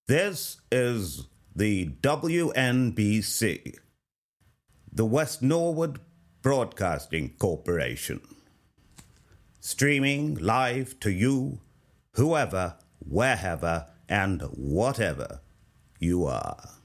This is the WNBC, the West Norwood Broadcasting Corporation, streaming live to you, whoever, wherever, and whatever you are.